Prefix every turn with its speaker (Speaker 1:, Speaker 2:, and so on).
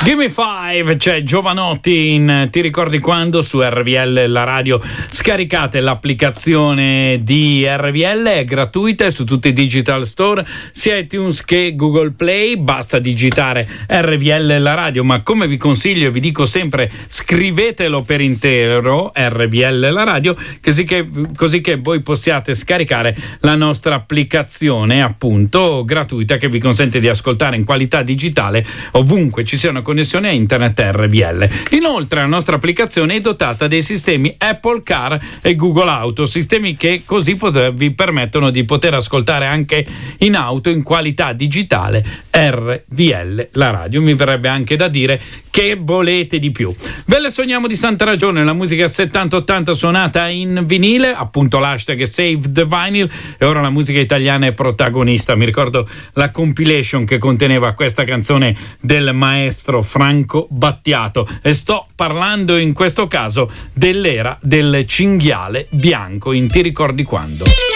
Speaker 1: Gimme Five, c'è Giovanotti in Ti ricordi quando su RVL la radio. Scaricate l'applicazione di RVL, è gratuita, è su tutti i digital store, sia iTunes che Google Play. Basta digitare RVL la radio, ma come vi consiglio e vi dico sempre, scrivetelo per intero RVL la radio, così che voi possiate scaricare la nostra applicazione, appunto gratuita, che vi consente di ascoltare in qualità digitale ovunque ci sia una connessione a internet RVL. Inoltre la nostra applicazione è dotata dei sistemi Apple Car e Google Auto, sistemi che così vi permettono di poter ascoltare anche in auto in qualità digitale RVL la radio. Mi verrebbe anche da dire che volete di più. Ve le sogniamo di santa ragione, la musica 70-80 suonata in vinile, appunto l'hashtag Save the Vinyl, e ora la musica italiana è protagonista. Mi ricordo la compilation che conteneva questa canzone del maestro Franco Battiato, e sto parlando in questo caso dell'era del cinghiale bianco in Ti ricordi quando.